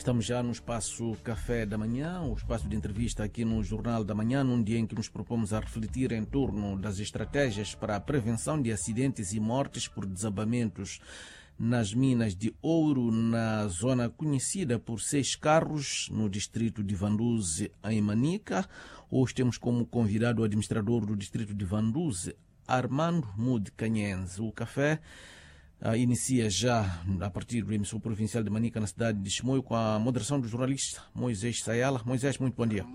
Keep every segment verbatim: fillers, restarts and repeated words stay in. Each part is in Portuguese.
Estamos já no espaço Café da Manhã, o espaço de entrevista aqui no Jornal da Manhã, num dia em que nos propomos a refletir em torno das estratégias para a prevenção de acidentes e mortes por desabamentos nas minas de ouro, na zona conhecida por Seis Carros, no distrito de Vanduze, em Manica. Hoje temos como convidado o administrador do distrito de Vanduze, Armando Mude Canhense. O café Uh, inicia já a partir do emissor provincial de Manica, na cidade de Chimoio, com a moderação do jornalista Moisés Sayala. Moisés, muito bom dia.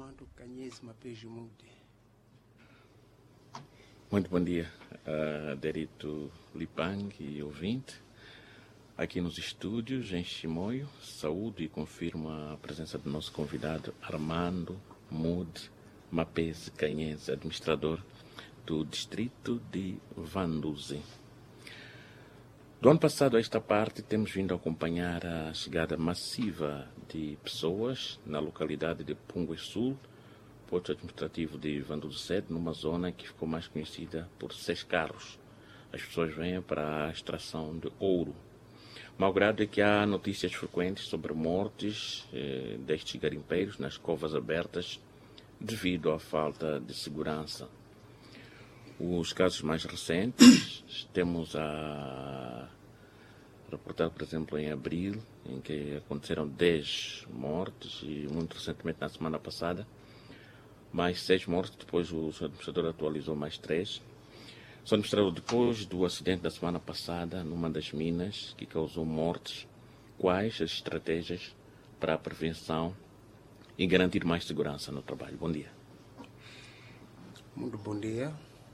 Muito bom dia, uh, Derito Lipang e ouvinte. Aqui nos estúdios, em Chimoio, saúdo e confirmo a presença do nosso convidado Armando Mude Mapese Canhense, administrador do distrito de Vanduze. Do ano passado, a esta parte, temos vindo a acompanhar a chegada massiva de pessoas na localidade de Pungue Sul, posto administrativo de Vanduze Sede, numa zona que ficou mais conhecida por Seis Carros. As pessoas vêm para a extração de ouro. Malgrado é que há notícias frequentes sobre mortes eh, destes garimpeiros nas covas abertas devido à falta de segurança. Os casos mais recentes, temos a reportar, por exemplo, em abril, em que aconteceram dez mortes e muito recentemente, na semana passada, mais seis mortes, depois o seu administrador atualizou mais três. O seu administrador, depois do acidente da semana passada, numa das minas que causou mortes, quais as estratégias para a prevenção e garantir mais segurança no trabalho? Bom dia. Muito bom dia.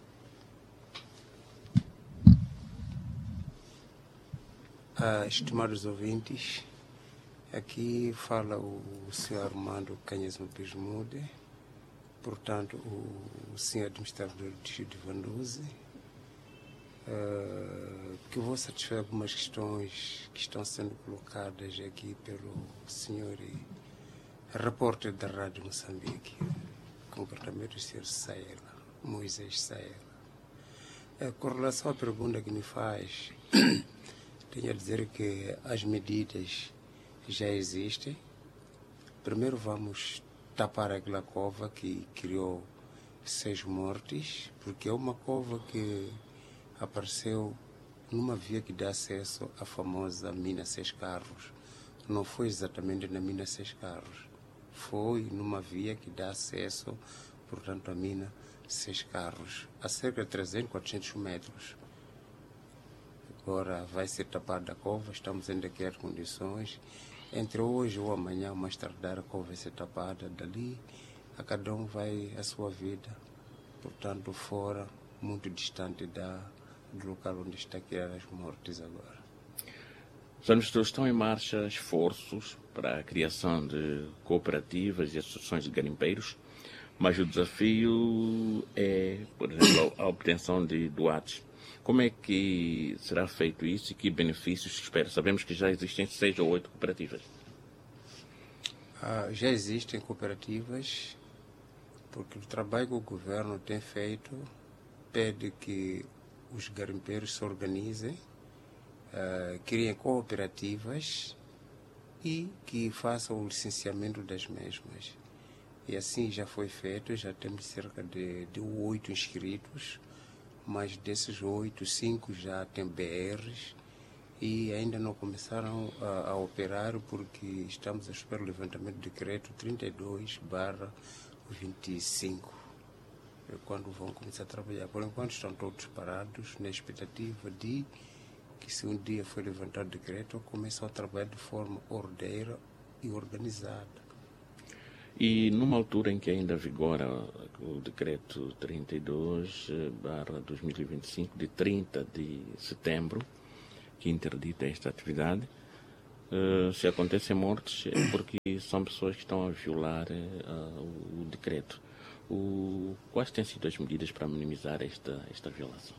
Ah, estimados ouvintes, aqui fala o senhor Armando Canhense Mapese Mude, portanto, o senhor administrador do distrito de Vanduze, ah, que vou satisfazer algumas questões que estão sendo colocadas aqui pelo senhor repórter da Rádio Moçambique, concretamente o senhor Sayala, Moisés Sayala. Ah, com relação à pergunta que me faz, tenho a dizer que as medidas já existem. Primeiro vamos tapar aquela cova que criou seis mortes, porque é uma cova que apareceu numa via que dá acesso à famosa mina Seis Carros. Não foi exatamente na mina Seis Carros, foi numa via que dá acesso, portanto, à mina Seis Carros, a cerca de trezentos, quatrocentos metros. Agora vai ser tapada a cova, estamos ainda a criar condições. Entre hoje ou amanhã, mais tardar, a cova vai ser tapada. Dali, a cada um vai a sua vida. Portanto, fora, muito distante da, do local onde está a criar as mortes agora. Os administradores estão em marcha esforços para a criação de cooperativas e associações de garimpeiros, mas o desafio é, por exemplo, a obtenção de doados. Como é que será feito isso e que benefícios se espera? Sabemos que já existem seis ou oito cooperativas. Ah, já existem cooperativas, porque o trabalho que o governo tem feito pede que os garimpeiros se organizem, ah, criem cooperativas e que façam o licenciamento das mesmas. E assim já foi feito, já temos cerca de, de oito inscritos. Mas desses oito, cinco já têm B Rs e ainda não começaram a, a operar porque estamos a esperar o levantamento do decreto trinta e dois barra vinte e cinco, quando vão começar a trabalhar. Por enquanto estão todos parados na expectativa de que, se um dia for levantado o decreto, começam a trabalhar de forma ordeira e organizada. E numa altura em que ainda vigora o decreto trinta e dois barra dois mil e vinte e cinco, de trinta de setembro, que interdita esta atividade, uh, se acontecem mortes é porque são pessoas que estão a violar uh, o decreto. O, quais têm sido as medidas para minimizar esta, esta violação?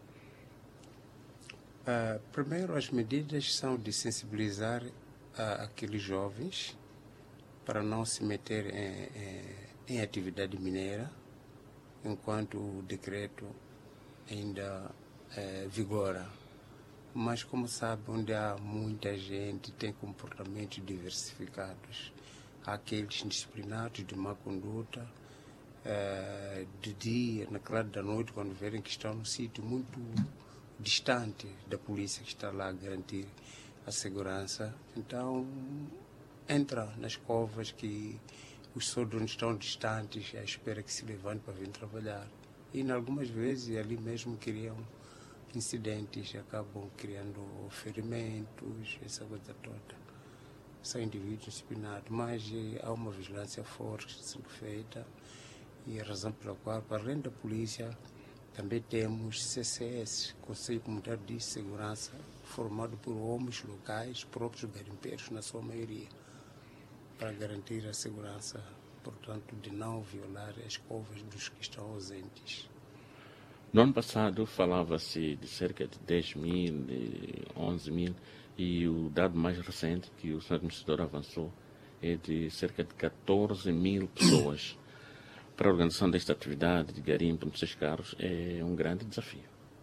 Uh, primeiro, as medidas são de sensibilizar uh, aqueles jovens para não se meter em, em, em atividade mineira, enquanto o decreto ainda eh, vigora. mas como sabe, onde há muita gente, tem comportamentos diversificados. Há aqueles disciplinados de má conduta, eh, de dia, na claro da noite, quando verem que estão num sítio muito distante da polícia que está lá a garantir a segurança. Então, entra nas covas que os soldados estão distantes, à espera que se levante para vir trabalhar. E, em algumas vezes, ali mesmo criam incidentes, acabam criando ferimentos, essa coisa toda. São indivíduos disciplinados, mas há uma vigilância forte sendo feita, e a razão pela qual, para além da polícia, também temos C C S, Conselho Comunitário de Segurança, formado por homens locais, próprios garimpeiros, na sua maioria, para garantir a segurança, portanto, de não violar as covas dos que estão ausentes. No ano passado falava-se de cerca de dez mil, onze mil, e o dado mais recente que o senhor administrador avançou é de cerca de catorze mil pessoas. Para a organização desta atividade de garimpo nos seus carros é um grande desafio.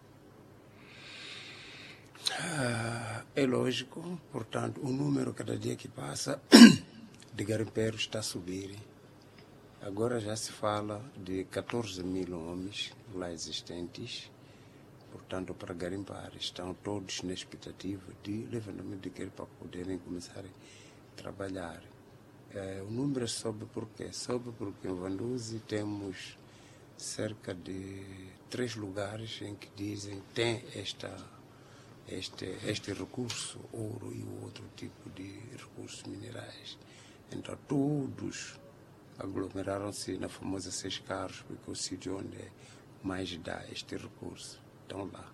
É lógico, portanto, o número cada dia que passa de garimpeiros está a subir. Agora já se fala de catorze mil homens lá existentes, portanto, para garimpar. Estão todos na expectativa de levantamento de garimpo para poderem começar a trabalhar. É, o número sobe por quê? Sobe porque em Vanduzi temos cerca de três lugares em que dizem que tem esta, este, este recurso, ouro e o outro tipo de recursos minerais. Então, todos aglomeraram-se na famosa Seis Carros, porque é o sítio onde mais dá este recurso. Estão lá.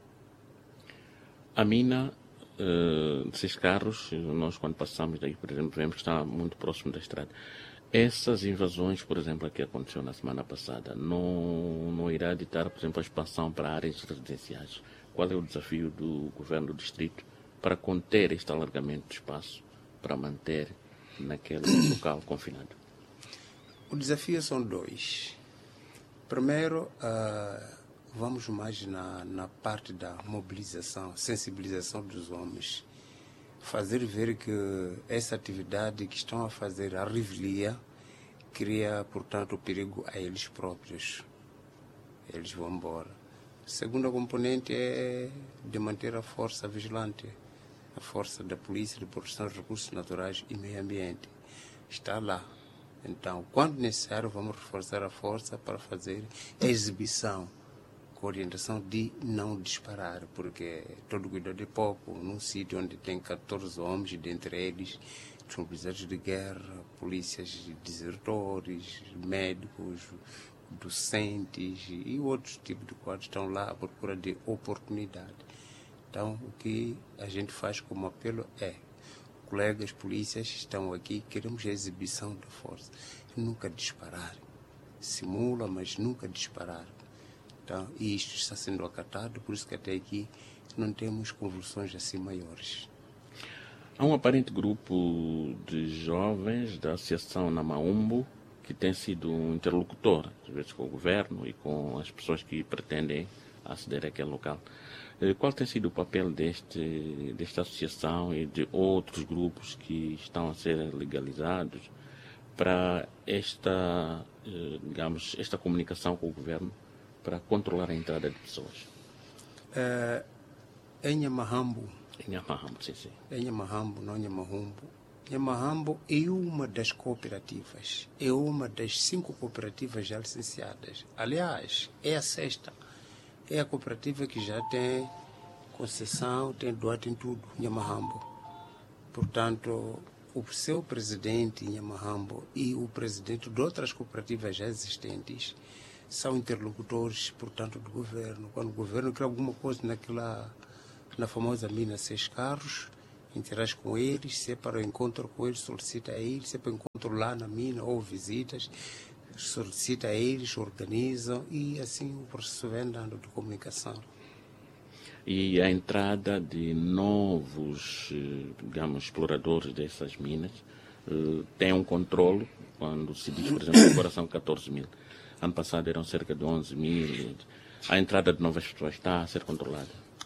A mina uh, de Seis Carros, nós quando passamos daí, por exemplo, vemos que está muito próximo da estrada. Essas invasões, por exemplo, que aconteceu na semana passada, não, não irá ditar, por exemplo, a expansão para áreas residenciais. Qual é o desafio do governo do distrito para conter este alargamento de espaço, para manter naquele local confinado? O desafio são dois. Primeiro, uh, vamos mais na, na parte da mobilização, sensibilização dos homens. Fazer ver que essa atividade que estão a fazer, a revelia, cria, portanto, perigo a eles próprios. Eles vão embora. A segunda componente é de manter a força vigilante, a força da polícia de proteção de recursos naturais e meio ambiente. Está lá. Então, quando necessário, vamos reforçar a força para fazer a exibição com orientação de não disparar, porque todo cuidado é pouco. Num sítio onde tem catorze homens, dentre eles desmobilizados de guerra, polícias desertores, médicos, docentes e outros tipos de quadros estão lá à procura de oportunidade. Então, o que a gente faz como apelo é: colegas polícias estão aqui, queremos a exibição da força. Nunca disparar. Simula, mas nunca disparar. Então, e isto está sendo acatado, por isso que até aqui não temos convulsões assim maiores. Há um aparente grupo de jovens da Associação Namaumbo que tem sido um interlocutor, às vezes com o governo e com as pessoas que pretendem aceder àquele local. Qual tem sido o papel deste, desta associação e de outros grupos que estão a ser legalizados para esta, digamos, esta comunicação com o governo para controlar a entrada de pessoas? É, em Nhamahambo, em Nhamahambo, sim, sim. Em Nhamahambo, não Nhamahambo. Nhamahambo é uma das cooperativas, é uma das cinco cooperativas já licenciadas. Aliás, é a sexta. É a cooperativa que já tem concessão, tem doado em tudo, Nhamahambo. Portanto, o seu presidente em Nhamahambo e o presidente de outras cooperativas já existentes são interlocutores, portanto, do governo. Quando o governo quer alguma coisa naquela, na famosa mina Seis Carros, interage com eles, se é para o encontro com eles, solicita a eles, se é para o encontro lá na mina ou visitas, solicita a eles, organizam e assim o processo vem andando de comunicação. E a entrada de novos, digamos, exploradores dessas minas tem um controle, quando se diz, por exemplo, agora são catorze mil. Ano passado eram cerca de onze mil. A entrada de novas pessoas está a ser controlada?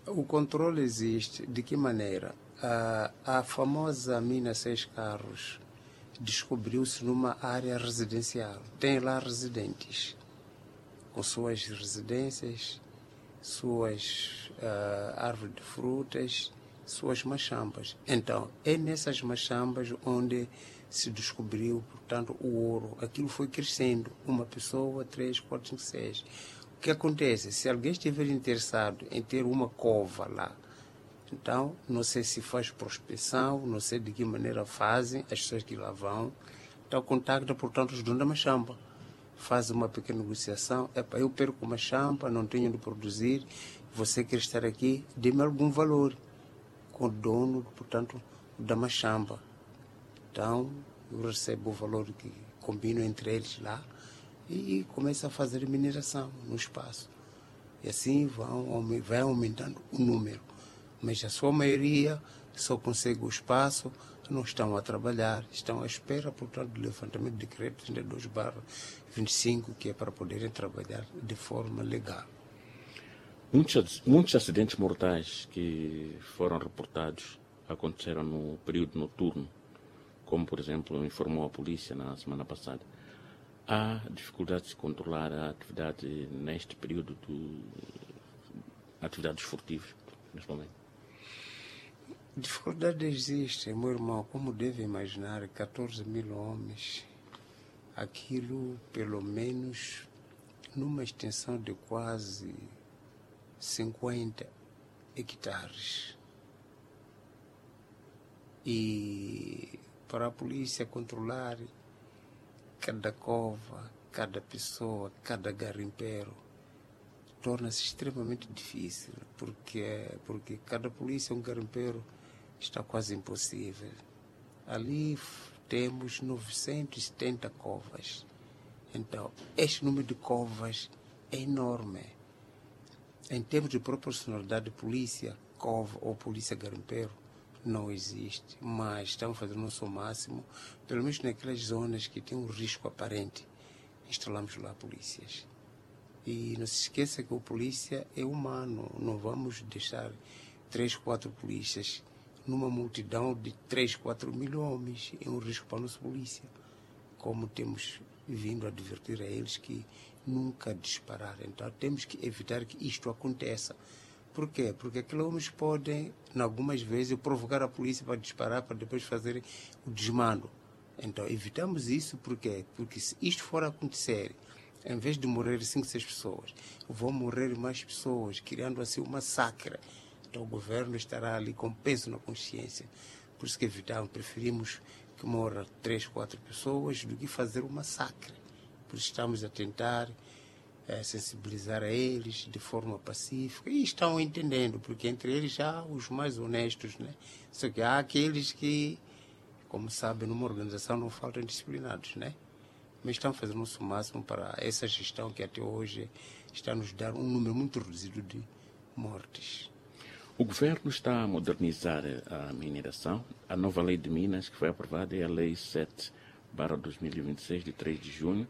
O controle existe. De que maneira? A, a famosa mina Seis Carros descobriu-se numa área residencial. Tem lá residentes, com suas residências, suas uh, árvores de frutas, suas machambas. Então, é nessas machambas onde se descobriu, portanto, o ouro. Aquilo foi crescendo. Uma pessoa, três, quatro, cinco, seis. O que acontece? Se alguém estiver interessado em ter uma cova lá, então, não sei se faz prospecção, não sei de que maneira fazem as pessoas que lá vão. Então, contacta, portanto, os donos da machamba. Faz uma pequena negociação. Epa, eu perco uma machamba, não tenho de produzir. Você quer estar aqui? Dê-me algum valor. Com o dono, portanto, da machamba. Então, eu recebo o valor que combino entre eles lá e começo a fazer mineração no espaço. E assim vão, vai aumentando o número. Mas a sua maioria só consegue o espaço, não estão a trabalhar, estão à espera, portanto, do levantamento de decreto trinta e dois barra vinte e cinco, que é para poderem trabalhar de forma legal. Muitos, muitos acidentes mortais que foram reportados aconteceram no período noturno, como, por exemplo, informou a polícia na semana passada. Há dificuldade de controlar a atividade neste período de atividades furtivas, neste momento? Dificuldade existe, meu irmão, como deve imaginar, catorze mil homens, aquilo pelo menos numa extensão de quase cinquenta hectares. E para a polícia controlar cada cova, cada pessoa, cada garimpeiro, torna-se extremamente difícil, porque, porque cada polícia, um garimpeiro, está quase impossível. Ali temos novecentas e setenta covas. Então, este número de covas é enorme. Em termos de proporcionalidade de polícia, cova ou polícia garimpeiro, não existe, mas estamos fazendo o nosso máximo, pelo menos naquelas zonas que têm um risco aparente, instalamos lá polícias. E não se esqueça que o polícia é humano, não vamos deixar três, quatro polícias numa multidão de três, quatro mil homens, é um risco para a nossa polícia. Como temos vindo a advertir a eles que nunca disparar. Então temos que evitar que isto aconteça. Por quê? Porque aqueles homens podem, em algumas vezes, provocar a polícia para disparar, para depois fazerem o desmando. Então, evitamos isso, por quê? Porque se isto for acontecer, em vez de morrer cinco, seis pessoas, vão morrer mais pessoas, criando assim um massacre. Então, o governo estará ali com peso na consciência. Por isso que evitamos, preferimos que morram três, quatro pessoas do que fazer um massacre. Por isso estamos a tentar É, sensibilizar a eles de forma pacífica, e estão entendendo, porque entre eles há os mais honestos, né? Só que há aqueles que, como sabem, numa organização não faltam disciplinados, né? Mas estão fazendo o nosso máximo para essa gestão que até hoje está a nos dar um número muito reduzido de mortes. O governo está a modernizar a mineração. A nova lei de Minas, que foi aprovada, é a Lei sete barra dois mil e vinte e seis, de três de junho.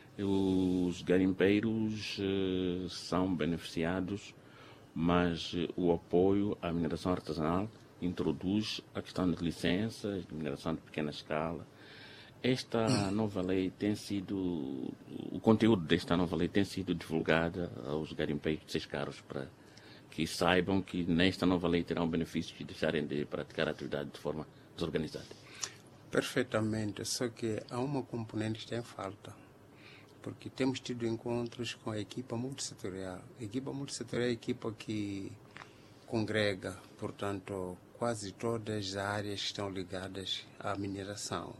Os garimpeiros eh, são beneficiados, mas eh, o apoio à mineração artesanal introduz a questão de licenças, de mineração de pequena escala. Esta nova lei tem sido, o conteúdo desta nova lei tem sido divulgada aos garimpeiros de Seis Carros para que saibam que nesta nova lei terão benefícios de deixarem de praticar a atividade de forma desorganizada. Perfeitamente, só que há uma componente que está em falta. Porque temos tido encontros com a equipa multissetorial. A equipa multissetorial é a equipa que congrega, portanto, quase todas as áreas que estão ligadas à mineração.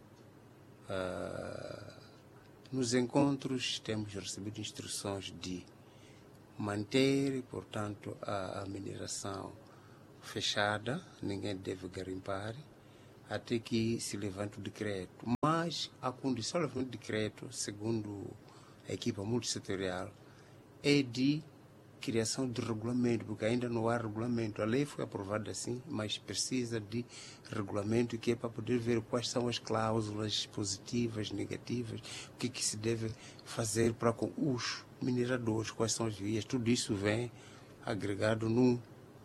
Uh, nos encontros temos recebido instruções de manter, portanto, a, a mineração fechada, ninguém deve garimpar, até que se levante o decreto. Mas a condição do levantamento do decreto, segundo a equipa multissetorial, é de criação de regulamento, porque ainda não há regulamento. A lei foi aprovada assim, mas precisa de regulamento, que é para poder ver quais são as cláusulas positivas, negativas, o que, que se deve fazer para com os mineradores, quais são as vias. Tudo isso vem agregado num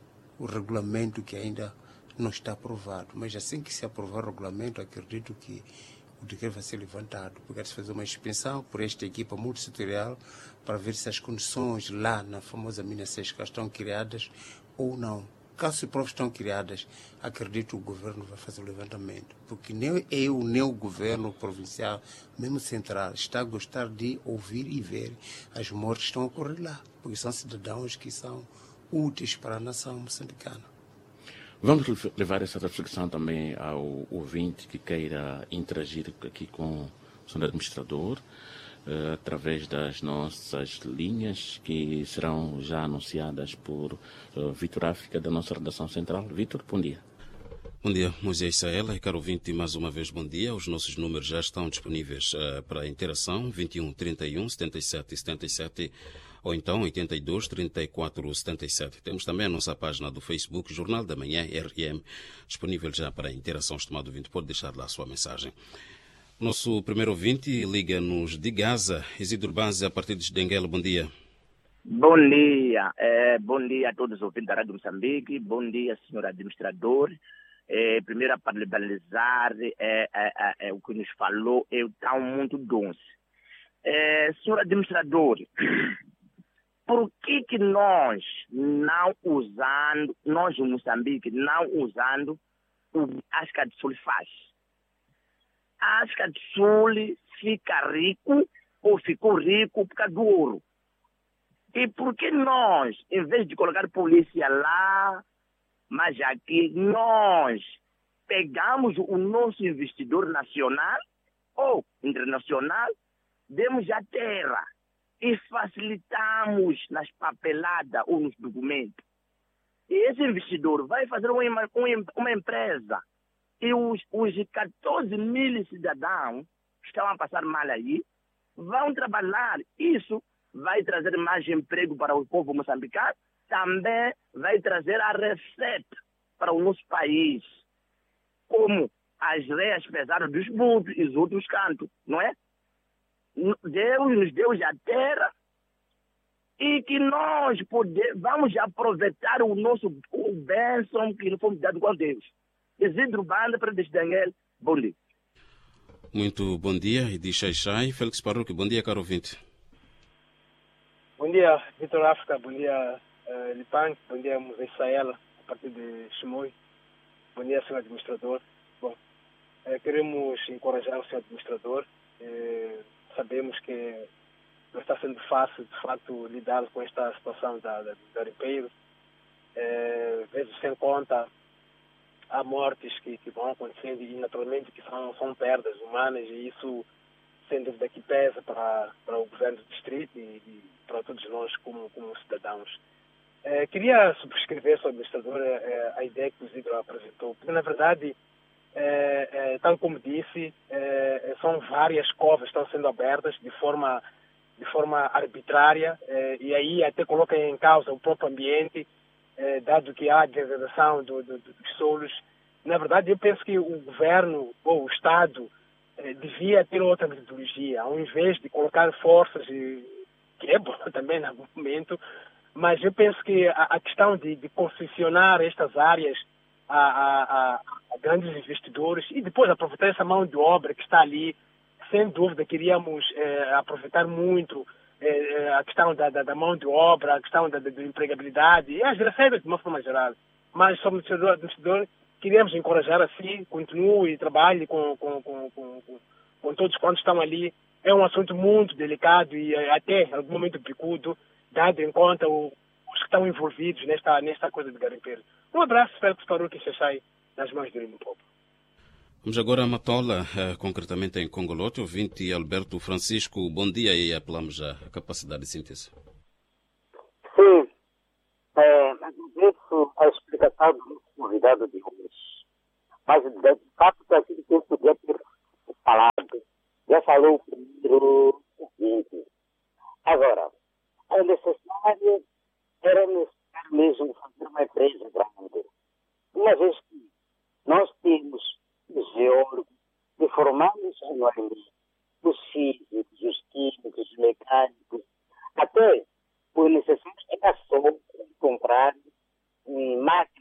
o regulamento que ainda não está aprovado. Mas assim que se aprovar o regulamento, acredito que o decreto vai ser levantado, porque vai se fazer uma inspeção por esta equipa multissetorial para ver se as condições lá na famosa mina Sesca estão criadas ou não. Caso se provas estão criadas, acredito que o governo vai fazer o levantamento, porque nem eu, nem o governo provincial, mesmo central, está a gostar de ouvir e ver as mortes que estão a ocorrer lá, porque são cidadãos que são úteis para a nação moçambicana. Vamos levar essa reflexão também ao ouvinte que queira interagir aqui com o senhor administrador, uh, através das nossas linhas que serão já anunciadas por uh, Vitor África, da nossa redação central. Vitor, bom dia. Bom dia, Moisés Saela e caro ouvinte, mais uma vez bom dia. Os nossos números já estão disponíveis uh, para a interação, vinte e um, trinta e um, setenta e sete, setenta e sete ou então oitenta e dois, trinta e quatro, setenta e sete. Temos também a nossa página do Facebook, Jornal da Manhã, R M, disponível já para a interação, estimado ouvinte. Pode deixar lá a sua mensagem. Nosso primeiro ouvinte liga-nos de Gaza, Isidro Banzi, a partir de Denguela. Bom dia. Bom dia. É, bom dia a todos os ouvintes da Rádio Moçambique. Bom dia, senhor administrador. É, primeiro, para liberalizar é, é, é, o que nos falou, é tão muito doce. É, senhor administrador, por que que nós não usando, nós em Moçambique, não usando o que a África do Sul faz? A África do Sul fica rico ou ficou rico por causa do ouro. E por que nós, em vez de colocar polícia lá, mas aqui nós pegamos o nosso investidor nacional ou internacional, demos a terra e facilitamos nas papeladas ou nos documentos. E esse investidor vai fazer uma, uma, uma empresa. E os, os catorze mil cidadãos que estão a passar mal aí vão trabalhar. Isso vai trazer mais emprego para o povo moçambicano, também vai trazer a receita para o nosso país, como as reias pesadas dos bultos e os outros cantos, não é? Deus nos deu a terra e que nós poder, vamos aproveitar o nosso o bênção que nos fomos dados com Deus. Isidro Banda para Daniel, bom dia. Muito bom dia, e de Xaixai, Félix Parruque, bom dia, caro ouvinte. Bom dia, Vitor África, bom dia, uh, Lipan, bom dia, Moisés Saela, a partir de Chimoio, bom dia, senhor administrador. Bom, uh, queremos encorajar o senhor administrador, uh, sabemos que não está sendo fácil, de fato, lidar com esta situação da, da, do garimpeiro, uh, vezes sem conta, há mortes que, que vão acontecendo e, naturalmente, que são, são perdas humanas e isso, sem dúvida, que pesa para, para o governo do distrito e, e para todos nós como, como cidadãos. Eh, queria subscrever, senhor administrador, eh, a ideia que o Isidro apresentou, porque, na verdade, eh, eh, tal como disse, eh, são várias covas que estão sendo abertas de forma, de forma arbitrária eh, e aí até coloca em causa o próprio ambiente, eh, dado que há degradação do, do, dos solos. Na verdade, eu penso que o governo ou o Estado eh, devia ter outra metodologia, ao invés de colocar forças, e, que é bom também no momento, mas eu penso que a, a questão de, de concessionar estas áreas a, a, a grandes investidores e depois aproveitar essa mão de obra que está ali, sem dúvida queríamos eh, aproveitar muito eh, a questão da, da, da mão de obra, a questão da, da, da empregabilidade e as receitas de uma forma geral. Mas, como administrador, queríamos encorajar assim, continue e trabalhe com, com, com, com, com, com todos quantos estão ali. É um assunto muito delicado e até, em algum momento, picudo, dado em conta o, os que estão envolvidos nesta, nesta coisa de garimpeiro. Um abraço, espero que parou que se sai nas mãos do Limpopo. Vamos agora a Matola, eh, concretamente em Congolote, ouvinte Alberto Francisco. Bom dia e apelamos a capacidade de síntese. Sim, é, agradeço a explicação do convidado de hoje. Mas, de fato, que aquilo que eu podia ter falado, já falou o primeiro ouvinte. Agora, é necessário, era necessário mesmo fazer uma empresa grande. Uma vez que nós temos os geólogos que formamos anualmente, os físicos, os químicos, os mecânicos, até o necessário era só comprar máquinas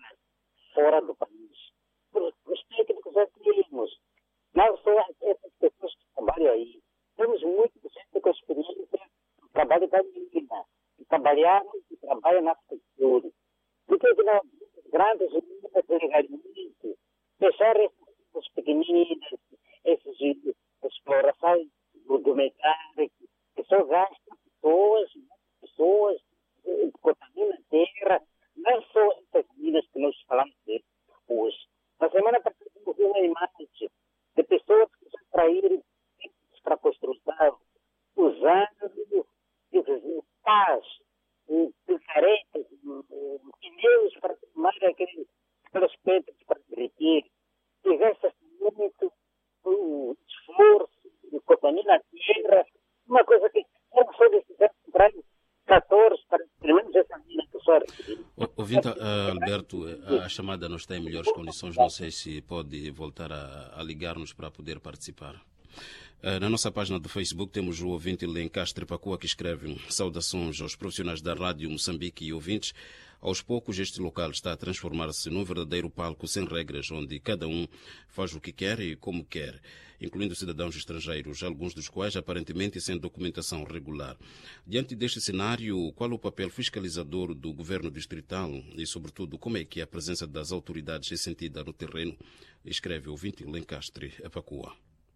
empresariais que trabalham na agricultura. Por que que não grandes empresas legalmente fechar essas pequeninas, essas explorações rudimentar, que só gastam pessoas, pessoas, eh, contaminam a terra, não só essas minas que nós falamos de hoje. Na semana passada, eu vi uma imagem de pessoas que já traíram para construção, usando pás, picaretas, pneus para tomar aqueles, aqueles pedras para derreter. E gasta muito um esforço de contamina a terra, uma coisa que não foi necessário comprar catorze para pelo menos essa mina que só Ouvinte, uh, Alberto, a chamada não está em melhores condições, não sei se pode voltar a, a ligar-nos para poder participar. Uh, na nossa página do Facebook temos o ouvinte Lencastre Pacua que escreve: saudações aos profissionais da Rádio Moçambique e ouvintes. Aos poucos este local está a transformar-se num verdadeiro palco sem regras, onde cada um faz o que quer e como quer, incluindo cidadãos estrangeiros, alguns dos quais aparentemente sem documentação regular. Diante deste cenário, qual o papel fiscalizador do governo distrital e, sobretudo, como é que a presença das autoridades é sentida no terreno? Escreve o ouvinte Lencastre Pacua.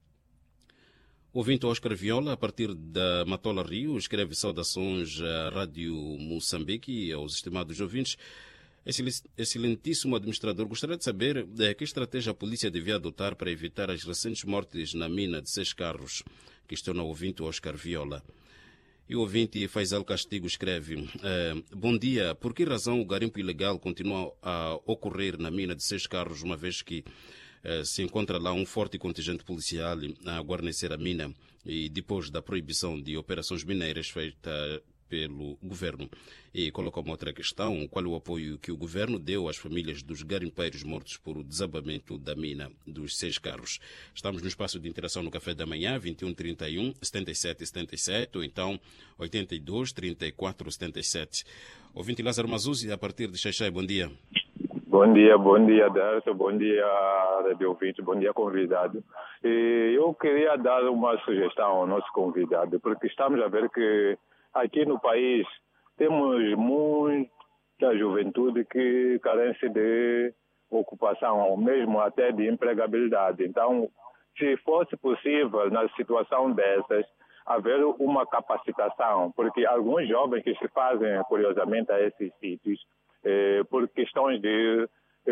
O ouvinte Oscar Viola, a partir da Matola Rio, escreve saudações à Rádio Moçambique e aos estimados ouvintes. Excelentíssimo administrador, gostaria de saber eh, que estratégia a polícia devia adotar para evitar as recentes mortes na mina de seis carros. Questiona o ouvinte Oscar Viola. E o ouvinte Faisal Castigo escreve: eh, bom dia, por que razão o garimpo ilegal continua a ocorrer na mina de seis carros, uma vez que se encontra lá um forte contingente policial a guarnecer a mina e depois da proibição de operações mineiras feita pelo governo? E colocou uma outra questão: qual o apoio que o governo deu às famílias dos garimpeiros mortos por desabamento da mina dos seis carros? Estamos no espaço de interação no Café da Manhã, vinte e um, trinta e um, setenta e sete, setenta e sete, ou então oitenta e dois, trinta e quatro, setenta e sete. Ouvinte Lázaro Mazuzzi, a partir de Xaixai, bom dia. Bom dia, bom dia, Darcio, bom dia, Rádio Ouvinte, bom dia, convidado. E eu queria dar uma sugestão ao nosso convidado, porque estamos a ver que aqui no país temos muita juventude que carece de ocupação, ou mesmo até de empregabilidade. Então, se fosse possível, na situação dessas, haver uma capacitação, porque alguns jovens que se fazem, curiosamente, a esses sítios, Eh, por questões de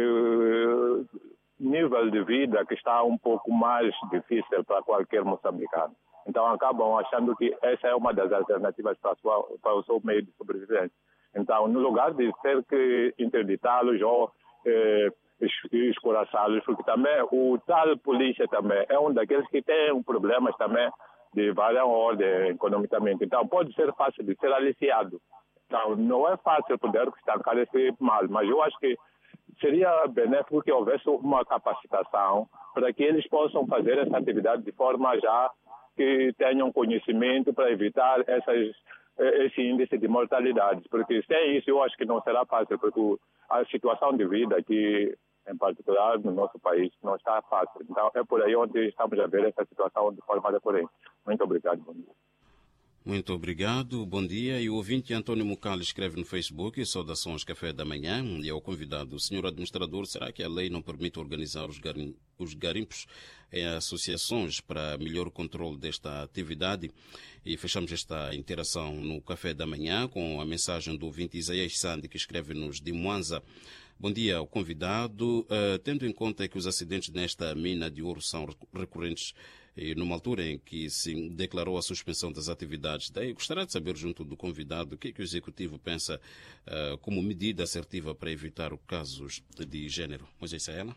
eh, nível de vida que está um pouco mais difícil para qualquer moçambicano. Então acabam achando que essa é uma das alternativas para, sua, para o seu meio de sobrevivência. Então, no lugar de ter que interditá-los ou eh, escoraçá-los, porque também o tal polícia também é um daqueles que tem problemas também de várias ordens economicamente. Então pode ser fácil de ser aliciado. Então, não é fácil poder estancar esse mal, mas eu acho que seria benéfico que houvesse uma capacitação para que eles possam fazer essa atividade de forma já que tenham conhecimento para evitar essas, esse índice de mortalidade. Porque sem isso eu acho que não será fácil, porque a situação de vida aqui, em particular no nosso país, não está fácil. Então é por aí onde estamos a ver essa situação de forma recorrente. Muito obrigado, bom dia. Muito obrigado, bom dia. E o ouvinte Antônio Mucal escreve no Facebook: saudações Café da Manhã, e ao convidado: senhor administrador, será que a lei não permite organizar os, garim, os garimpos em associações para melhor controle desta atividade? E fechamos esta interação no Café da Manhã com a mensagem do ouvinte Isaías Sandi, que escreve-nos de Mwanza. Bom dia ao convidado. Uh, tendo em conta que os acidentes nesta mina de ouro são recorrentes, e numa altura em que se declarou a suspensão das atividades, daí gostaria de saber, junto do convidado, o que, é que o Executivo pensa uh, como medida assertiva para evitar casos de género. Moisés Saela.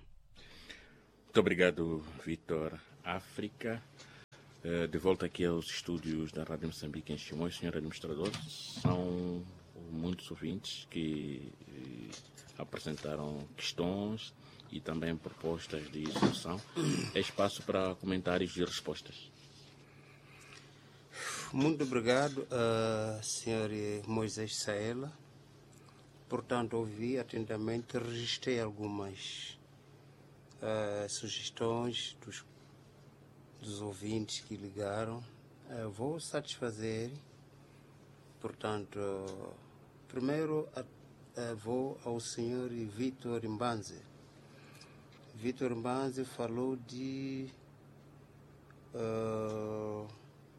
Muito obrigado, Vitor África. Uh, de volta aqui aos estúdios da Rádio Moçambique em Chimoio, senhor administrador. São muitos ouvintes que apresentaram questões e também propostas de solução. É espaço para comentários e respostas. Muito obrigado, uh, senhor Moisés Saela. Portanto, ouvi atentamente, registrei algumas uh, sugestões dos, dos ouvintes que ligaram. Uh, vou satisfazer, portanto, Primeiro a, a, vou ao senhor Vitor Mbanze. Vitor Mbanze falou de uh,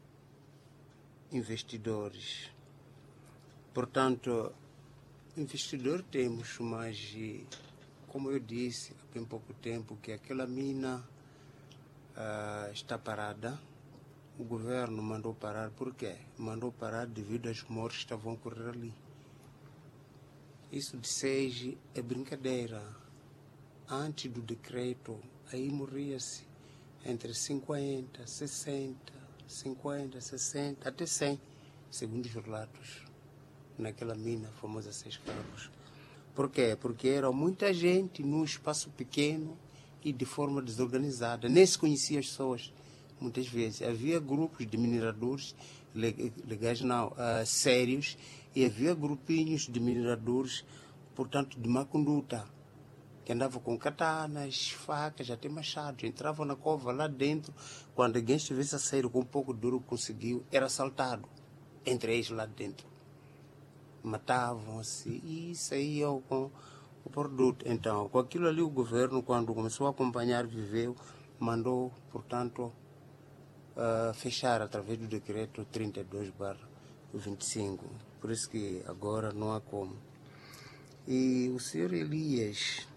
investidores. Portanto, investidor temos, mas, como eu disse há bem pouco tempo, que aquela mina uh, está parada. O governo mandou parar. Por quê? Mandou parar devido às mortes que estavam a ocorrer ali. Isso de seja é brincadeira. Antes do decreto, aí morria-se entre cinquenta, sessenta, cinquenta, sessenta, até cem, segundo os relatos, naquela mina famosa Seis Carros. Por quê? Porque era muita gente num espaço pequeno e de forma desorganizada. Nem se conhecia as pessoas, muitas vezes. Havia grupos de mineradores, legais não, uh, sérios, e havia grupinhos de mineradores, portanto, de má conduta, que andavam com katanas, facas, até machados, entravam na cova lá dentro. Quando alguém estivesse a sair com um pouco de duro, conseguiu, era assaltado entre eles lá dentro. Matavam-se e saíam com o produto. Então, com aquilo ali, o governo, quando começou a acompanhar, viveu, mandou, portanto, uh, fechar através do decreto trinta e dois barra vinte e cinco. Por isso que agora não há como. E o senhor Elias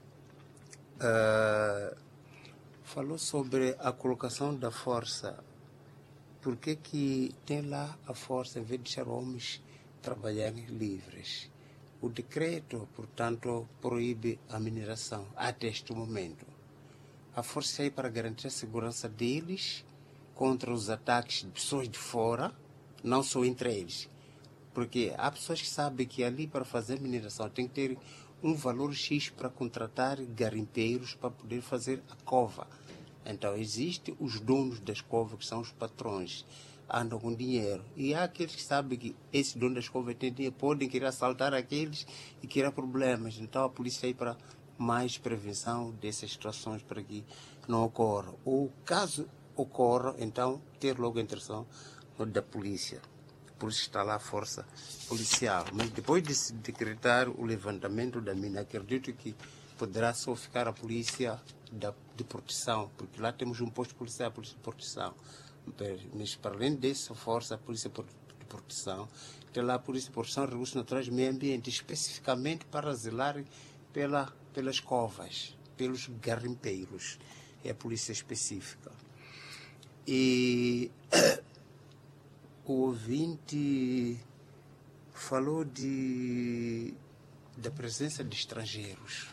Uh, falou sobre a colocação da força. Por que que tem lá a força em vez de deixar homens trabalharem livres? O decreto, portanto, proíbe a mineração até este momento. A força é aí para garantir a segurança deles contra os ataques de pessoas de fora, não só entre eles. Porque há pessoas que sabem que ali para fazer mineração tem que ter um valor X para contratar garimpeiros para poder fazer a cova. Então, existem os donos das covas, que são os patrões, andam com dinheiro. E há aqueles que sabem que esse dono das covas tem dinheiro, podem querer assaltar aqueles e criar problemas. Então, a polícia aí para mais prevenção dessas situações para que não ocorram. Ou caso ocorra, então, ter logo a intervenção da polícia. Por isso está lá a força policial. Mas depois de se decretar o levantamento da mina, acredito que poderá só ficar a polícia da, de proteção, porque lá temos um posto policial, a polícia de proteção. Mas para além dessa força, a polícia de proteção, tem lá a polícia de proteção de recursos naturais e meio ambiente, especificamente para zelar pela, pelas covas, pelos garimpeiros. É a polícia específica. E o ouvinte falou de, da presença de estrangeiros.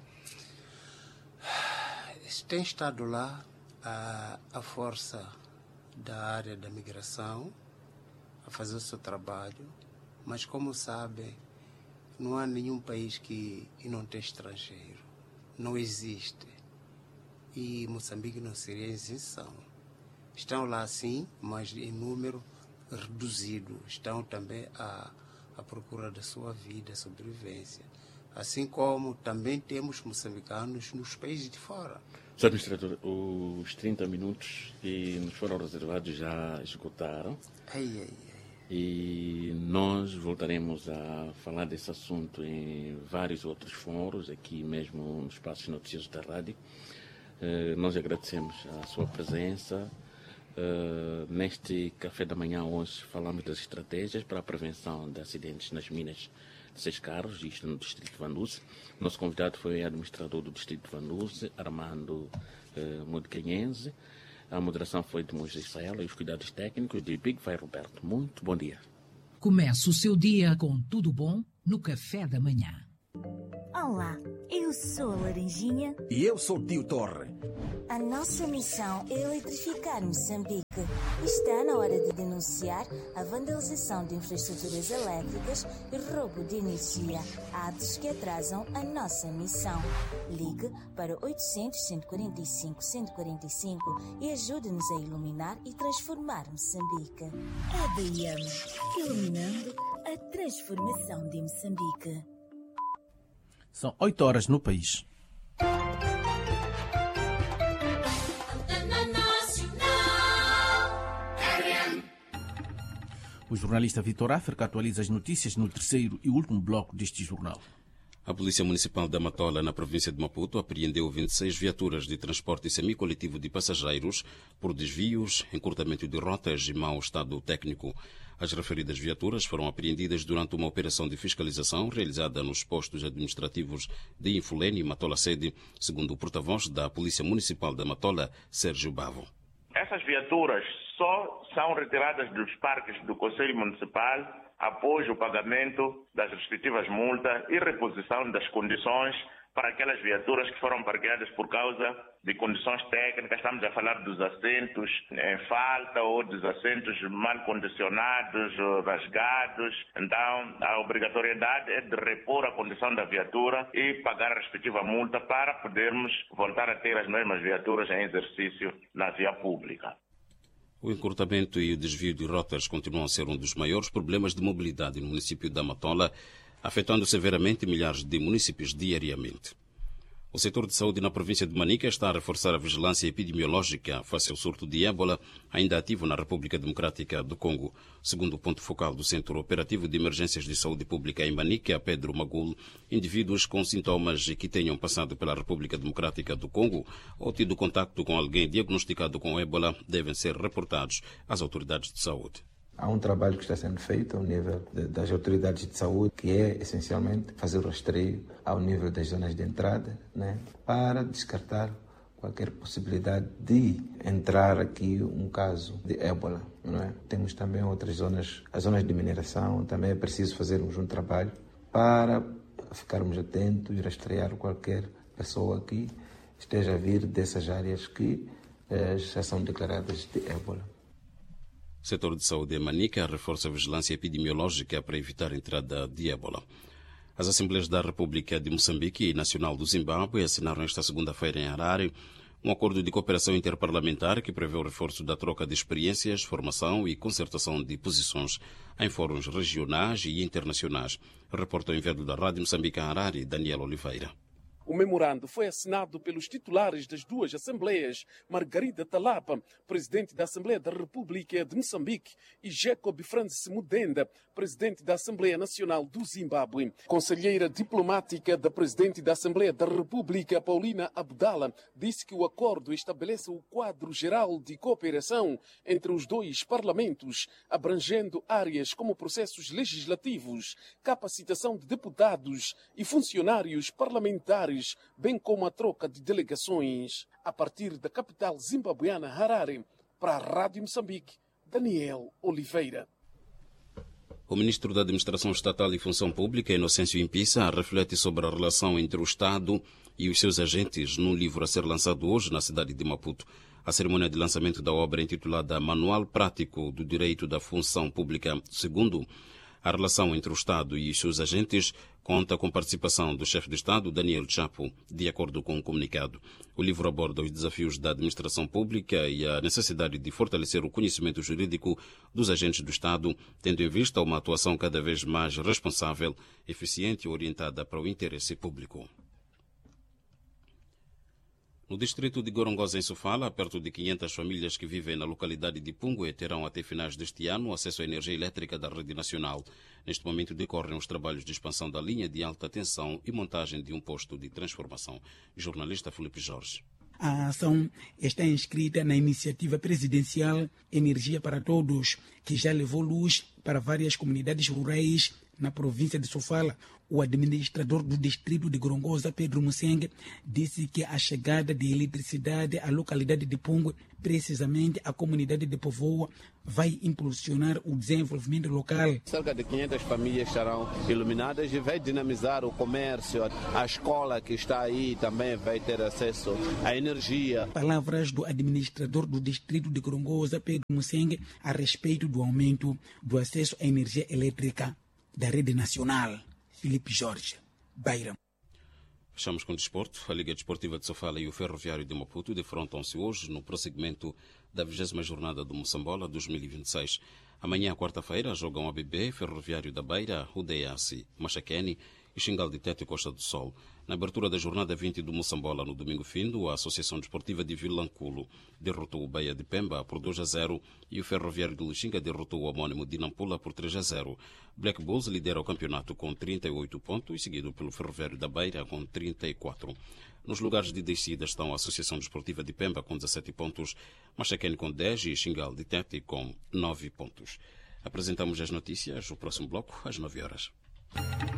Tem estado lá a, a força da área da migração a fazer o seu trabalho, mas como sabem, não há nenhum país que não tem estrangeiro. Não existe. E Moçambique não seria isenção. Estão lá sim, mas em número reduzido. Estão também à, à procura da sua vida, sobrevivência. Assim como também temos moçambicanos nos países de fora. senhor Administrador, os trinta minutos que nos foram reservados já esgotaram. Ai, ai, ai. E nós voltaremos a falar desse assunto em vários outros fóruns, aqui mesmo no Espaço Notícias da Rádio. Uh, nós agradecemos a sua presença. Uh, neste café da manhã hoje falamos das estratégias para a prevenção de acidentes nas minas de Seis Carros, isto no distrito de Vanduce. Nosso convidado foi o administrador do distrito de Vanduce, Armando uh, Modicanhense. A moderação foi de Moisés Saela e os cuidados técnicos de Big Vai Roberto. Muito bom dia. Comece o seu dia com tudo bom no café da manhã. Olá, eu sou a Laranjinha. E eu sou o Tio Torre. A nossa missão é eletrificar Moçambique. Está na hora de denunciar a vandalização de infraestruturas elétricas e roubo de energia, atos que atrasam a nossa missão. Ligue para oitocentos, cento e quarenta e cinco, cento e quarenta e cinco e ajude-nos a iluminar e transformar Moçambique. A D I M, iluminando a transformação de Moçambique. São oito horas no país. O jornalista Vitor África atualiza as notícias no terceiro e último bloco deste jornal. A Polícia Municipal da Matola, na província de Maputo, apreendeu vinte e seis viaturas de transporte semicoletivo de passageiros por desvios, encurtamento de rotas e mau estado técnico. As referidas viaturas foram apreendidas durante uma operação de fiscalização realizada nos postos administrativos de Infulene e Matola Sede, segundo o porta-voz da Polícia Municipal da Matola, Sérgio Bavo. Essas viaturas só são retiradas dos parques do Conselho Municipal após o pagamento das respectivas multas e reposição das condições para aquelas viaturas que foram parqueadas por causa de condições técnicas. Estamos a falar dos assentos em falta ou dos assentos mal condicionados, rasgados. Então, a obrigatoriedade é de repor a condição da viatura e pagar a respectiva multa para podermos voltar a ter as mesmas viaturas em exercício na via pública. O encurtamento e o desvio de rotas continuam a ser um dos maiores problemas de mobilidade no município da Matola, afetando severamente milhares de municípios diariamente. O setor de saúde na província de Manica está a reforçar a vigilância epidemiológica face ao surto de ébola, ainda ativo na República Democrática do Congo. Segundo o ponto focal do Centro Operativo de Emergências de Saúde Pública em Manica, Pedro Magul, indivíduos com sintomas que tenham passado pela República Democrática do Congo ou tido contacto com alguém diagnosticado com ébola devem ser reportados às autoridades de saúde. Há um trabalho que está sendo feito ao nível de, das autoridades de saúde, que é essencialmente fazer o rastreio ao nível das zonas de entrada, né, para descartar qualquer possibilidade de entrar aqui um caso de ébola. Não é? Temos também outras zonas, as zonas de mineração, também é preciso fazermos um trabalho para ficarmos atentos e rastrear qualquer pessoa que esteja a vir dessas áreas que eh, já são declaradas de ébola. O setor de saúde em Manica reforça a vigilância epidemiológica para evitar a entrada de ébola. As Assembleias da República de Moçambique e Nacional do Zimbábue assinaram esta segunda-feira em Harare um acordo de cooperação interparlamentar que prevê o reforço da troca de experiências, formação e concertação de posições em fóruns regionais e internacionais. Reporta o enviado da Rádio Moçambique em Harare, Daniel Oliveira. O memorando foi assinado pelos titulares das duas assembleias, Margarida Talapa, presidente da Assembleia da República de Moçambique, e Jacob Francis Mudenda, presidente da Assembleia Nacional do Zimbábue. Conselheira diplomática da presidente da Assembleia da República, Paulina Abdala, disse que o acordo estabelece o quadro geral de cooperação entre os dois parlamentos, abrangendo áreas como processos legislativos, capacitação de deputados e funcionários parlamentares, bem como a troca de delegações. A partir da capital zimbabueana, Harare, para a Rádio Moçambique, Daniel Oliveira. O ministro da Administração Estatal e Função Pública, Inocêncio Impissa, reflete sobre a relação entre o Estado e os seus agentes num livro a ser lançado hoje na cidade de Maputo. A cerimônia de lançamento da obra intitulada Manual Prático do Direito da Função Pública, segundo a relação entre o Estado e os seus agentes, conta com participação do chefe de Estado, Daniel Chapo, de acordo com o comunicado. O livro aborda os desafios da administração pública e a necessidade de fortalecer o conhecimento jurídico dos agentes do Estado, tendo em vista uma atuação cada vez mais responsável, eficiente e orientada para o interesse público. No distrito de Gorongosa, em Sofala, perto de quinhentas famílias que vivem na localidade de Pungue terão até finais deste ano acesso à energia elétrica da rede nacional. Neste momento decorrem os trabalhos de expansão da linha de alta tensão e montagem de um posto de transformação. Jornalista Felipe Jorge. A ação está inscrita na iniciativa presidencial Energia para Todos, que já levou luz para várias comunidades rurais na província de Sofala. O administrador do distrito de Gorongosa, Pedro Musengue, disse que a chegada de eletricidade à localidade de Pungue, precisamente a comunidade de Povoa, vai impulsionar o desenvolvimento local. Cerca de quinhentas famílias estarão iluminadas e vai dinamizar o comércio. A escola que está aí também vai ter acesso à energia. Palavras do administrador do distrito de Gorongosa, Pedro Musengue, a respeito do aumento do acesso à energia elétrica da rede nacional. Felipe Jorge, Beira. Fechamos com o desporto. A Liga Desportiva de Sofala e o Ferroviário de Maputo defrontam-se hoje no prosseguimento da vigésima jornada do Moçambola dois mil e vinte e seis. Amanhã, quarta-feira, jogam a B B, Ferroviário da Beira, U D S Machaquene e Xingal de Tete e Costa do Sol. Na abertura da jornada vinte do Moçambola, no domingo findo, a Associação Desportiva de Vilanculo derrotou o Baía de Pemba por dois a zero e o Ferroviário de Lixinga derrotou o homónimo de Nampula por três a zero. Black Bulls lidera o campeonato com trinta e oito pontos, seguido pelo Ferroviário da Beira com trinta e quatro. Nos lugares de descida estão a Associação Desportiva de Pemba com dezassete pontos, Machaquene com dez e Xingal de Tete com nove pontos. Apresentamos as notícias, o próximo bloco, às nove horas.